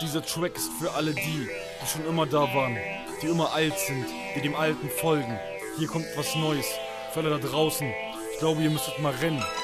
Dieser Track ist für alle die schon immer da waren, die immer alt sind, die dem Alten folgen. Hier kommt was Neues, für alle da draußen. Ich glaube, ihr müsstet mal rennen.